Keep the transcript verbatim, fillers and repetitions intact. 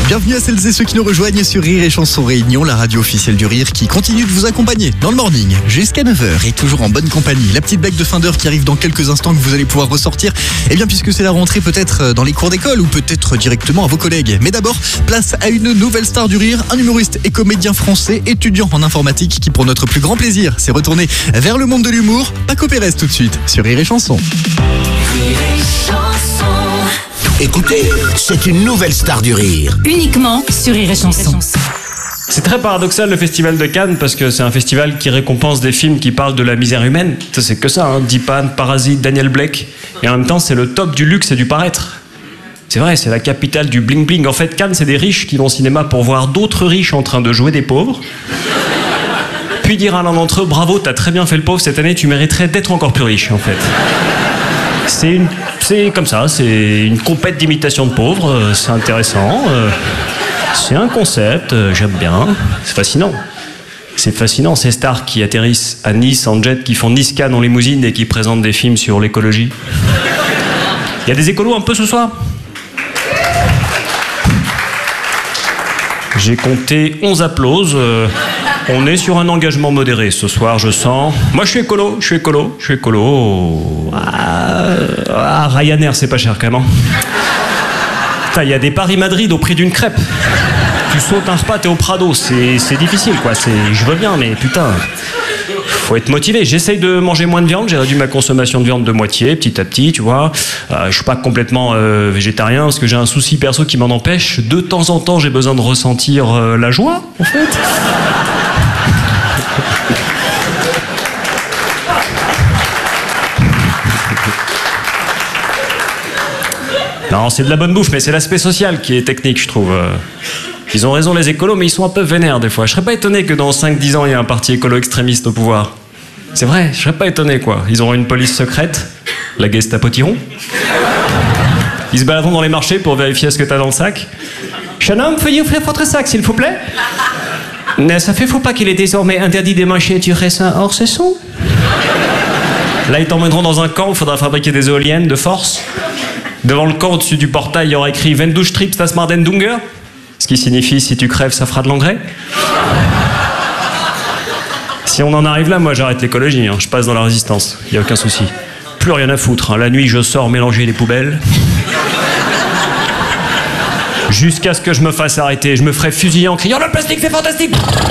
Bienvenue à celles et ceux qui nous rejoignent sur Rire et Chanson Réunion, la radio officielle du rire qui continue de vous accompagner dans le morning jusqu'à neuf heures et toujours en bonne compagnie. La petite blague de fin d'heure qui arrive dans quelques instants que vous allez pouvoir ressortir. Eh bien, puisque c'est la rentrée, peut-être dans les cours d'école ou peut-être directement à vos collègues. Mais d'abord, place à une nouvelle star du rire, un humoriste et comédien français, étudiant en informatique qui, pour notre plus grand plaisir, s'est retourné vers le monde de l'humour. Paco Pérez tout de suite sur Rire et Chanson. Écoutez, c'est une nouvelle star du rire. Uniquement sur Rire et Chanson. C'est très paradoxal le festival de Cannes parce que c'est un festival qui récompense des films qui parlent de la misère humaine. Ça, c'est que ça, hein. Dipan, Parasite, Daniel Blake. Et en même temps, c'est le top du luxe et du paraître. C'est vrai, c'est la capitale du bling bling. En fait, Cannes, c'est des riches qui vont au cinéma pour voir d'autres riches en train de jouer des pauvres. Puis dire à l'un d'entre eux, bravo, t'as très bien fait le pauvre cette année, tu mériterais d'être encore plus riche, en fait. C'est une, c'est comme ça, c'est une compète d'imitation de pauvres, euh, c'est intéressant, euh, c'est un concept, euh, j'aime bien, c'est fascinant. C'est fascinant, ces stars qui atterrissent à Nice en jet, qui font Nice-Cannes en limousine et qui présentent des films sur l'écologie. Il y a des écolos un peu ce soir. J'ai compté onze applauses. Euh, on est sur un engagement modéré ce soir, je sens. Moi, je suis écolo, je suis écolo, je suis écolo. Ah, ah Ryanair, c'est pas cher quand même. Il y a des Paris-Madrid au prix d'une crêpe. Tu sautes un repas, t'es au Prado. C'est, c'est difficile, quoi. C'est, je veux bien, mais putain... Faut être motivé. J'essaye de manger moins de viande. J'ai réduit ma consommation de viande de moitié, petit à petit, tu vois. Euh, je suis pas complètement euh, végétarien parce que j'ai un souci perso qui m'en empêche. De temps en temps, j'ai besoin de ressentir euh, la joie, en fait. Non, c'est de la bonne bouffe, mais c'est l'aspect social qui est technique, je trouve. Ils ont raison les écolos, mais ils sont un peu vénères des fois. Je serais pas étonné que dans cinq dix ans, il y ait un parti écolo extrémiste au pouvoir. C'est vrai, je serais pas étonné, quoi. Ils auront une police secrète, la Gestapo tiront. Ils se baladeront dans les marchés pour vérifier ce que t'as dans le sac. Jeune homme, veuillez ouvrir votre sac, s'il vous plaît. Mais ça fait faux pas qu'il est désormais interdit d'émancher du raisin hors saison. Là, ils t'emmèneront dans un camp où il faudra fabriquer des éoliennes de force. Devant le camp, au-dessus du portail, il y aura écrit vingt-deux strips das Marden Dunger. Ce qui signifie, si tu crèves, ça fera de l'engrais. Si on en arrive là, moi j'arrête l'écologie, hein. Je passe dans la résistance, il n'y a aucun souci. Plus rien à foutre, hein. La nuit je sors mélanger les poubelles. Jusqu'à ce que je me fasse arrêter, je me ferai fusiller en criant « Le plastique c'est fantastique !»